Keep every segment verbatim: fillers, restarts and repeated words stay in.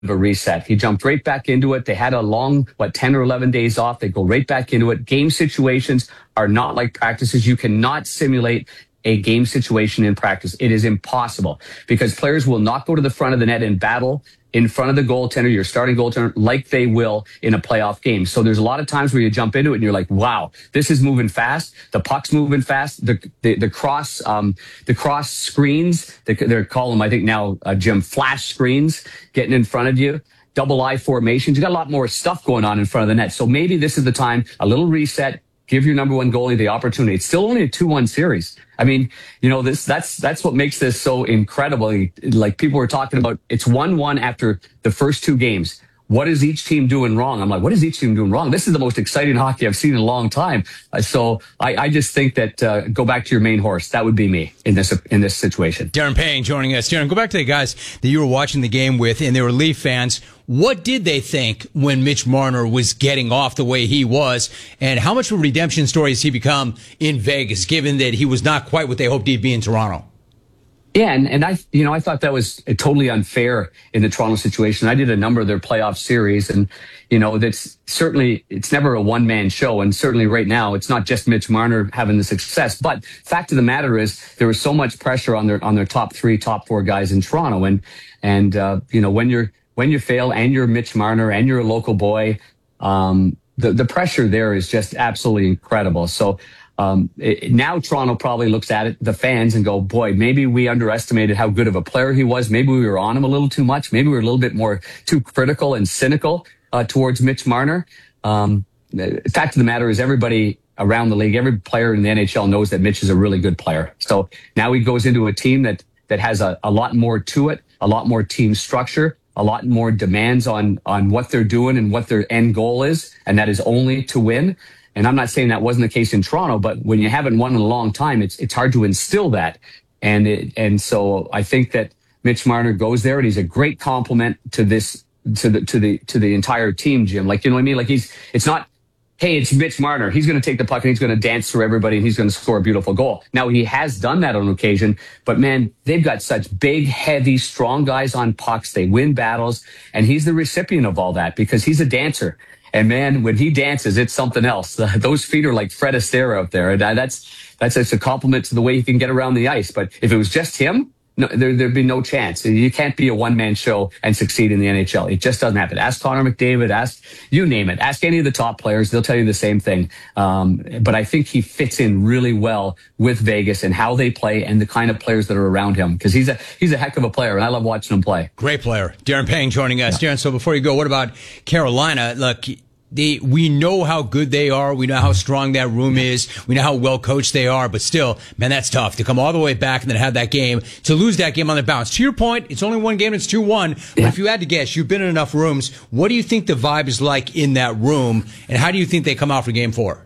of a reset. He jumped right back into it. They had a long, what, ten or eleven days off. They go right back into it. Game situations are not like practices. You cannot simulate a game situation in practice. It is impossible because players will not go to the front of the net and battle in front of the goaltender, your starting goaltender, like they will in a playoff game. So there's a lot of times where you jump into it and you're like, wow, this is moving fast. The puck's moving fast. The the, the cross um, the cross screens, they, they're calling them, I think now, uh, Jim, flash screens getting in front of you. Double I formations. You got a lot more stuff going on in front of the net. So maybe this is the time, a little reset, give your number one goalie the opportunity. It's still only a two one series. I mean, you know, this that's that's what makes this so incredible. Like people were talking about, it's one one after the first two games. What is each team doing wrong? I'm like, what is each team doing wrong? This is the most exciting hockey I've seen in a long time. Uh, so I, I just think that uh, go back to your main horse. That would be me in this in this situation. Darren Payne joining us. Darren, go back to the guys that you were watching the game with, and they were Leaf fans. What did they think when Mitch Marner was getting off the way he was, and how much of a redemption story has he become in Vegas, given that he was not quite what they hoped he'd be in Toronto? Yeah, and, and I, you know, I thought that was totally unfair in the Toronto situation. I did a number of their playoff series, and you know, that's certainly, it's never a one man show, and certainly right now it's not just Mitch Marner having the success. But fact of the matter is, there was so much pressure on their on their top three, top four guys in Toronto, and and uh, you know, when you're when you fail and you're Mitch Marner and you're a local boy, um, the the pressure there is just absolutely incredible. So. Um, it, now Toronto probably looks at it, the fans, and go, boy, maybe we underestimated how good of a player he was. Maybe we were on him a little too much. Maybe we were a little bit more too critical and cynical uh, towards Mitch Marner. Um, the fact of the matter is, everybody around the league, every player in the N H L knows that Mitch is a really good player. So now he goes into a team that that has a, a lot more to it, a lot more team structure, a lot more demands on on what they're doing and what their end goal is, and that is only to win. And I'm not saying that wasn't the case in Toronto, but when you haven't won in a long time, it's it's hard to instill that. And it, and so I think that Mitch Marner goes there, and he's a great compliment to this to the to the to the entire team, Jim. Like, you know what I mean? Like, he's it's not, hey, it's Mitch Marner. He's going to take the puck and he's going to dance through everybody and he's going to score a beautiful goal. Now, he has done that on occasion, but man, they've got such big, heavy, strong guys on pucks. They win battles, and he's the recipient of all that because he's a dancer. And man, when he dances, it's something else. Those feet are like Fred Astaire out there. And that's, that's just a compliment to the way he can get around the ice. But if it was just him, no, there, there'd be no chance. You can't be a one-man show and succeed in the N H L. It just doesn't happen. Ask Connor McDavid, ask, you name it. Ask any of the top players. They'll tell you the same thing. Um, but I think he fits in really well with Vegas and how they play and the kind of players that are around him. Because he's a, he's a heck of a player, and I love watching him play. Great player. Darren Payne joining us. Yeah. Darren, so before you go, what about Carolina? Look, They, we know how good they are. We know how strong that room is. We know how well coached they are. But still, man, that's tough to come all the way back and then have that game, to lose that game on the bounce. To your point, it's only one game. It's two one. But yeah. if you had to guess, you've been in enough rooms. What do you think the vibe is like in that room? And how do you think they come out for game four?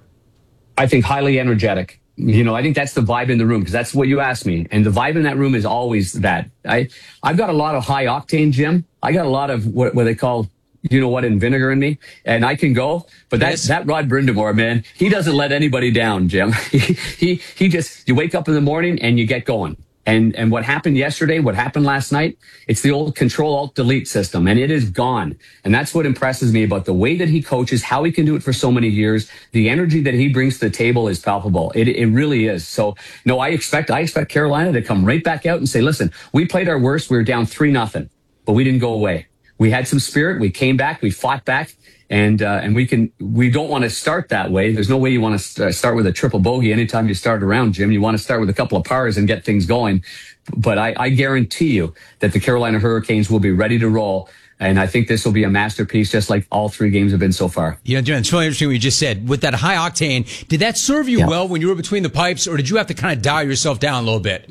I think highly energetic. You know, I think that's the vibe in the room, because that's what you asked me. And the vibe in that room is always that. I, I've got a lot of high octane, Jim. I got a lot of what, what they call, you know what, in vinegar in me, and I can go. But that, yes. that Rod Brindamore, man, he doesn't let anybody down, Jim. he, he, he just, you wake up in the morning and you get going. And, and what happened yesterday, what happened last night, it's the old control alt delete system, and it is gone. And that's what impresses me about the way that he coaches, how he can do it for so many years. The energy that he brings to the table is palpable. It, it really is. So no, I expect, I expect Carolina to come right back out and say, listen, we played our worst. We were down three nothing, but we didn't go away. We had some spirit. We came back. We fought back, and uh, and we can. We don't want to start that way. There's no way you want to start with a triple bogey anytime you start around, Jim. You want to start with a couple of pars and get things going. But I, I guarantee you that the Carolina Hurricanes will be ready to roll. And I think this will be a masterpiece, just like all three games have been so far. Yeah, John, it's really interesting what you just said. With that high octane, did that serve you yeah. well when you were between the pipes, or did you have to kind of dial yourself down a little bit?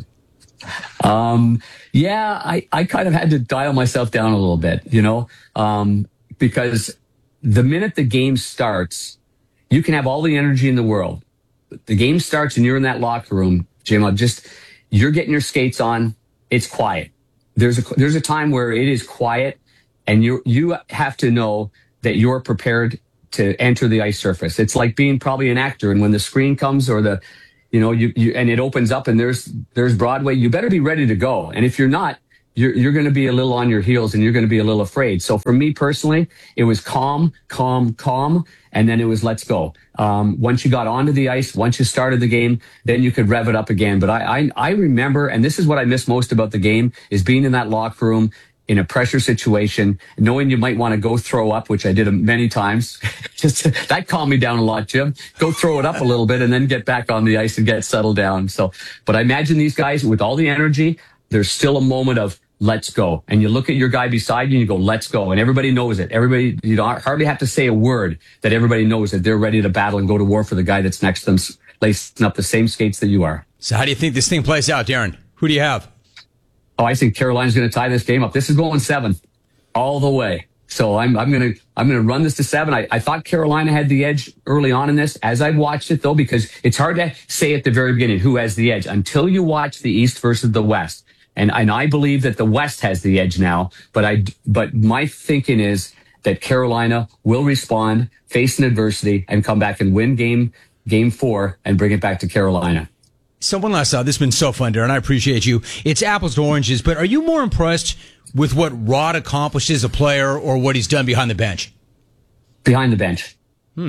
Um, yeah, I, I kind of had to dial myself down a little bit, you know, um, because the minute the game starts, you can have all the energy in the world. The game starts and you're in that locker room, Jim, I'll just, you're getting your skates on. It's quiet. There's a, there's a time where it is quiet, and you, you have to know that you're prepared to enter the ice surface. It's like being probably an actor, and when the screen comes or the, you know, you, you, and it opens up and there's, there's Broadway, you better be ready to go. And if you're not, you're, you're going to be a little on your heels and you're going to be a little afraid. So for me personally, it was calm, calm, calm. And then it was, let's go. Um, once you got onto the ice, once you started the game, then you could rev it up again. But I, I, I remember, and this is what I miss most about the game, is being in that locker room in a pressure situation, knowing you might want to go throw up, which I did many times. Just that calmed me down a lot, Jim. Go throw it up a little bit and then get back on the ice and get settled down. So, but I imagine these guys with all the energy, there's still a moment of, let's go. And you look at your guy beside you and you go, let's go. And everybody knows it. Everybody, you don't hardly have to say a word that everybody knows that they're ready to battle and go to war for the guy that's next to them, lacing up the same skates that you are. So how do you think this thing plays out, Darren? Who do you have? Oh, I think Carolina's going to tie this game up. This is going seven all the way. So I'm, I'm going to, I'm going to run this to seven. I, I thought Carolina had the edge early on in this as I watched it though, because it's hard to say at the very beginning who has the edge until you watch the East versus the West. And, and I believe that the West has the edge now, but I, but my thinking is that Carolina will respond, face an adversity, and come back and win game, game four and bring it back to Carolina. So one last thought. This has been so fun, Darren. I appreciate you. It's apples to oranges, but are you more impressed with what Rod accomplished as a player or what he's done behind the bench? Behind the bench. Hmm.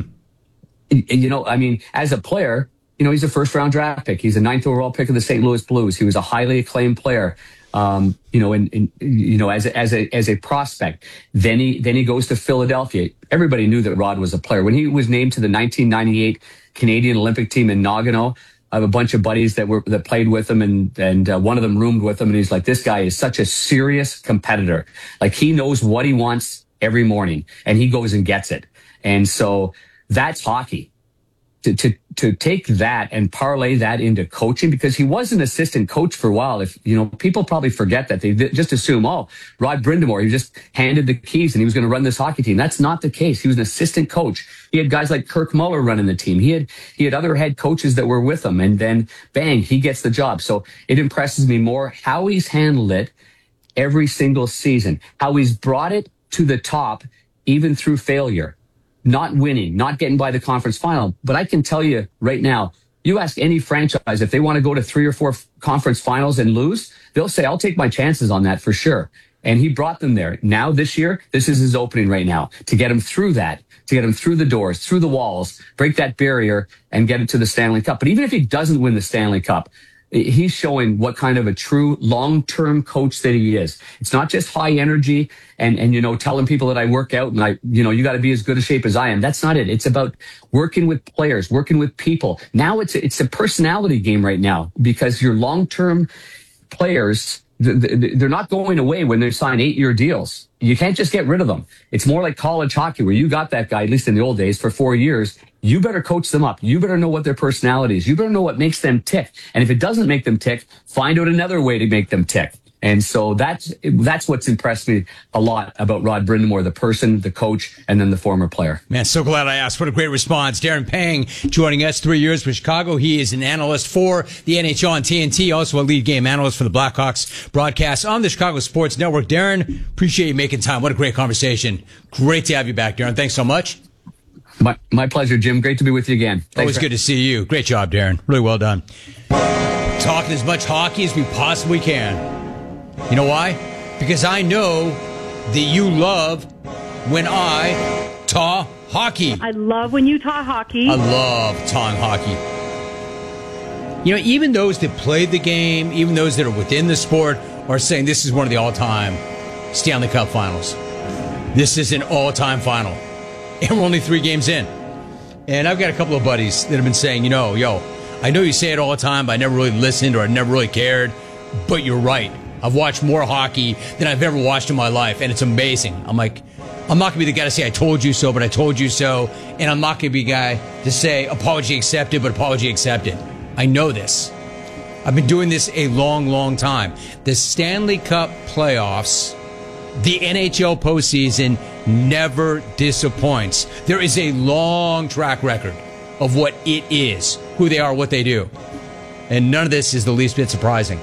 You know, I mean, as a player, you know, he's a first round draft pick. He's a ninth overall pick of the Saint Louis Blues. He was a highly acclaimed player. Um, you know, and, and you know, as a, as a as a prospect. Then he then he goes to Philadelphia. Everybody knew that Rod was a player. When he was named to the nineteen ninety-eight Canadian Olympic team in Nagano, I have a bunch of buddies that were that played with him, and and uh, one of them roomed with him, and he's like, this guy is such a serious competitor. Like, he knows what he wants every morning, and he goes and gets it. And so that's hockey. To, to to take that and parlay that into coaching, because he was an assistant coach for a while. If you know, people probably forget that. They just assume, oh, Rod Brind'Amour, he just handed the keys and he was going to run this hockey team. That's not the case. He was an assistant coach. He had guys like Kirk Muller running the team. He had he had other head coaches that were with him, and then bang, he gets the job. So it impresses me more how he's handled it every single season, how he's brought it to the top, even through failure. Not winning, not getting by the conference final. But I can tell you right now, you ask any franchise if they want to go to three or four f- conference finals and lose, they'll say, I'll take my chances on that for sure. And he brought them there. Now this year, this is his opening right now to get him through that, to get him through the doors, through the walls, break that barrier and get it to the Stanley Cup. But even if he doesn't win the Stanley Cup, he's showing what kind of a true long-term coach that he is. It's not just high energy and, and, you know, telling people that I work out and I, you know, you got to be as good a shape as I am. That's not it. It's about working with players, working with people. Now it's, it's a personality game right now, because your long-term players, they're not going away when they sign eight-year deals. You can't just get rid of them. It's more like college hockey, where you got that guy, at least in the old days, for four years. You better coach them up. You better know what their personality is. You better know what makes them tick. And if it doesn't make them tick, find out another way to make them tick. And so that's that's what's impressed me a lot about Rod Brind'Amour, the person, the coach, and then the former player. Man, so glad I asked. What a great response. Darren Pang joining us, three years for Chicago. He is an analyst for the N H L on T N T, also a lead game analyst for the Blackhawks broadcast on the Chicago Sports Network. Darren, appreciate you making time. What a great conversation. Great to have you back, Darren. Thanks so much. My, my pleasure, Jim. Great to be with you again. Thanks. Always good to see you. Great job, Darren. Really well done. Talking as much hockey as we possibly can. You know why? Because I know that you love when I talk hockey. I love when you talk hockey. I love talking hockey. You know, even those that played the game, even those that are within the sport, are saying this is one of the all-time Stanley Cup finals. This is an all-time final. And we're only three games in. And I've got a couple of buddies that have been saying, you know, yo, I know you say it all the time, but I never really listened or I never really cared. But you're right. I've watched more hockey than I've ever watched in my life, and it's amazing. I'm like, I'm not going to be the guy to say I told you so, but I told you so. And I'm not going to be the guy to say apology accepted, but apology accepted. I know this. I've been doing this a long, long time. The Stanley Cup playoffs, the N H L postseason never disappoints. There is a long track record of what it is, who they are, what they do. And none of this is the least bit surprising.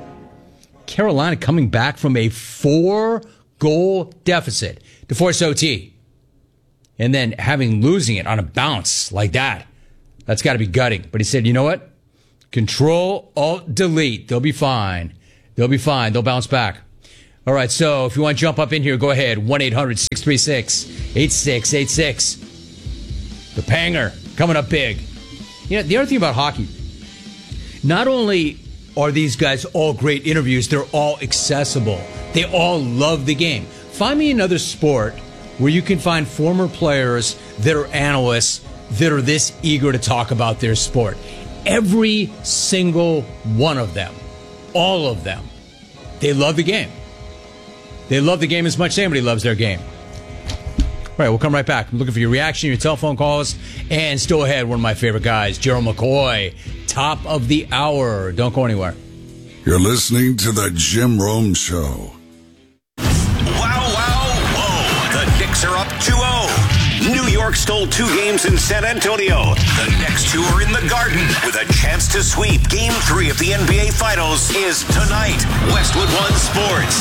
Carolina coming back from a four-goal deficit to force O T. And then having losing it on a bounce like that. That's got to be gutting. But he said, you know what? Control, Alt, Delete. They'll be fine. They'll be fine. They'll bounce back. All right, so if you want to jump up in here, go ahead. one eight hundred six three six eight six eight six. The Panger coming up big. You know, the other thing about hockey, not only are these guys all great interviews, they're all accessible. They all love the game. Find me another sport where you can find former players that are analysts that are this eager to talk about their sport. Every single one of them, all of them, they love the game. They love the game as much as anybody loves their game. All right, we'll come right back. I'm looking for your reaction, your telephone calls, and still ahead, one of my favorite guys, Gerald McCoy, top of the hour. Don't go anywhere. You're listening to The Jim Rome Show. Wow, wow, whoa. The Knicks are up two oh. New York stole two games in San Antonio. The next two are in the Garden with a chance to sweep. Game three of the N B A Finals is tonight. Westwood One Sports.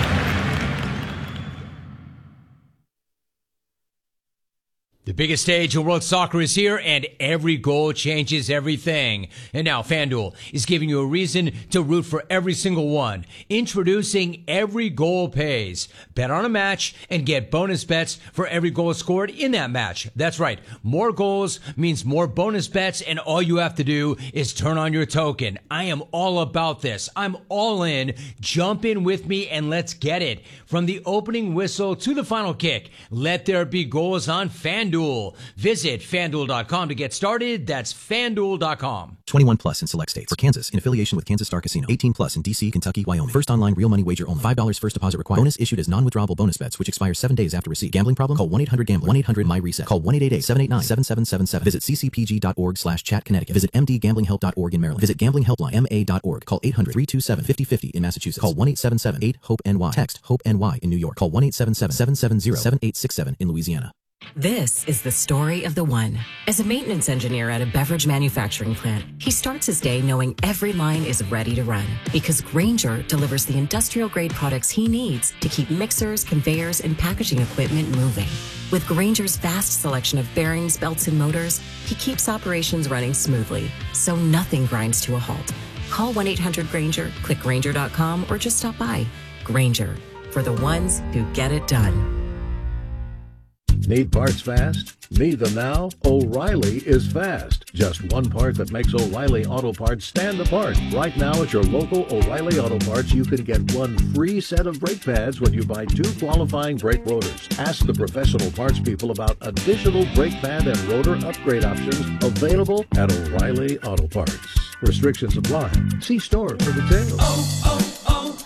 The biggest stage in world soccer is here, and every goal changes everything. And now FanDuel is giving you a reason to root for every single one. Introducing Every Goal Pays. Bet on a match and get bonus bets for every goal scored in that match. That's right. More goals means more bonus bets, and all you have to do is turn on your token. I am all about this. I'm all in. Jump in with me and let's get it. From the opening whistle to the final kick, let there be goals on FanDuel. Visit FanDuel dot com to get started. That's FanDuel dot com. twenty-one plus in select states. For Kansas, in affiliation with Kansas Star Casino. eighteen plus in D C, Kentucky, Wyoming. First online real money wager only. five dollars first deposit required. Bonus issued as non-withdrawable bonus bets, which expire seven days after receipt. Gambling problem? Call one eight hundred gambler. one eight hundred my reset. Call one eight eight eight seven eight nine seven seven seven seven. Visit c c p g dot org slash chat Connecticut. Visit m d gambling help dot org in Maryland. Visit gambling helpline m a dot org. Call eight hundred three two seven five zero five zero in Massachusetts. Call one eight seven seven eight hope N Y. Text HOPE N Y in New York. Call one eight seven seven seven seven zero seven eight six seven in Louisiana. This is the story of the one. As a maintenance engineer at a beverage manufacturing plant, he starts his day knowing every line is ready to run because Grainger delivers the industrial-grade products he needs to keep mixers, conveyors, and packaging equipment moving. With Grainger's vast selection of bearings, belts, and motors, he keeps operations running smoothly, so nothing grinds to a halt. Call one eight hundred Grainger, click Grainger dot com, or just stop by. Grainger, for the ones who get it done. Need parts fast? Need them now? O'Reilly is fast. Just one part that makes O'Reilly Auto Parts stand apart. Right now at your local O'Reilly Auto Parts, you can get one free set of brake pads when you buy two qualifying brake rotors. Ask the professional parts people about additional brake pad and rotor upgrade options available at O'Reilly Auto Parts. Restrictions apply. See store for details. Oh,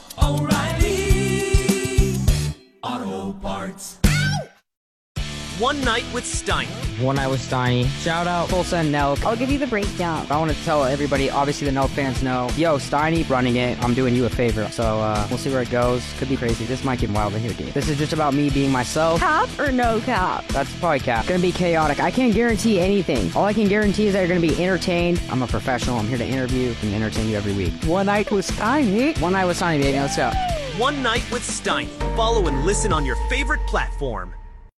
oh, oh, O'Reilly Auto Parts. One Night with Steiny. One Night with Steiny. Shout out Full Send Nelk. I'll give you the breakdown. I want to tell everybody, obviously the Nelk fans know, yo, Steiny running it. I'm doing you a favor. So uh, we'll see where it goes. Could be crazy. This might get wild in here, dude. This is just about me being myself. Cap or no cap? That's probably cap. It's going to be chaotic. I can't guarantee anything. All I can guarantee is that you're going to be entertained. I'm a professional. I'm here to interview and entertain you every week. One Night with Steiny. One Night with Steiny, baby. Let's go. One Night with Steiny. Follow and listen on your favorite platform.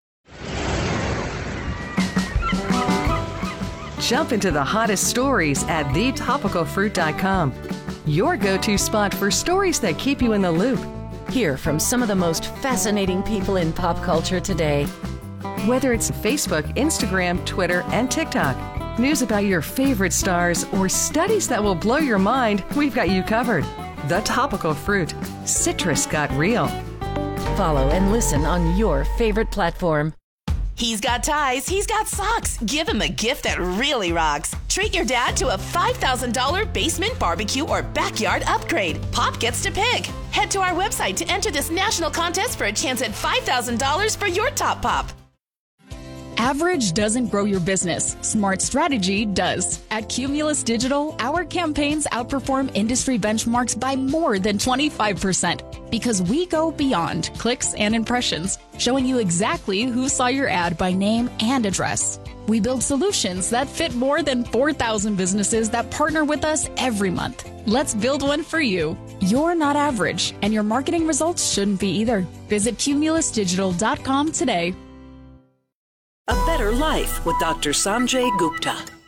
Jump into the hottest stories at the topical fruit dot com. Your go-to spot for stories that keep you in the loop. Hear from some of the most fascinating people in pop culture today. Whether it's Facebook, Instagram, Twitter, and TikTok, news about your favorite stars, or studies that will blow your mind, we've got you covered. The Topical Fruit. Citrus got real. Follow and listen on your favorite platform. He's got ties, he's got socks. Give him a gift that really rocks. Treat your dad to a five thousand dollars basement, barbecue, or backyard upgrade. Pop gets to pick. Head to our website to enter this national contest for a chance at five thousand dollars for your top pop. Average doesn't grow your business. Smart strategy does. At Cumulus Digital, our campaigns outperform industry benchmarks by more than twenty-five percent because we go beyond clicks and impressions, showing you exactly who saw your ad by name and address. We build solutions that fit more than four thousand businesses that partner with us every month. Let's build one for you. You're not average, and your marketing results shouldn't be either. Visit cumulus digital dot com today. A Better Life with Doctor Sanjay Gupta.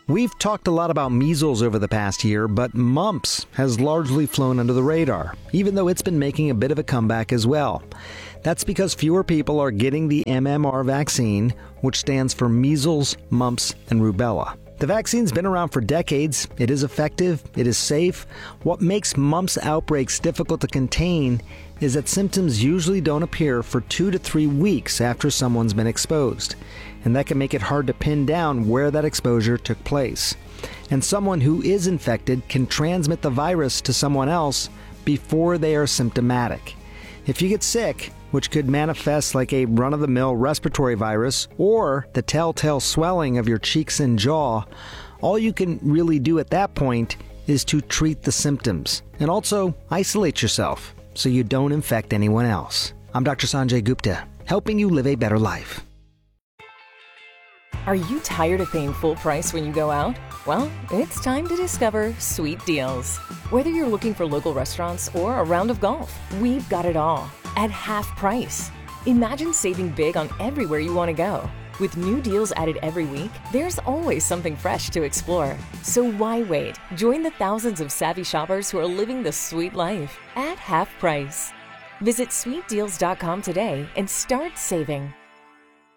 We've talked a lot about measles over the past year, but mumps has largely flown under the radar, even though it's been making a bit of a comeback as well. That's because fewer people are getting the M M R vaccine, which stands for measles, mumps, and rubella. The vaccine's been around for decades. It is effective. It is safe. What makes mumps outbreaks difficult to contain is that symptoms usually don't appear for two to three weeks after someone's been exposed. And that can make it hard to pin down where that exposure took place. And someone who is infected can transmit the virus to someone else before they are symptomatic. If you get sick, which could manifest like a run-of-the-mill respiratory virus or the telltale swelling of your cheeks and jaw, all you can really do at that point is to treat the symptoms and also isolate yourself so you don't infect anyone else. I'm Doctor Sanjay Gupta, helping you live a better life. Are you tired of paying full price when you go out? Well, it's time to discover Sweet Deals. Whether you're looking for local restaurants or a round of golf, we've got it all at half price. Imagine saving big on everywhere you want to go. With new deals added every week, there's always something fresh to explore. So why wait? Join the thousands of savvy shoppers who are living the sweet life at half price. Visit sweet deals dot com today and start saving.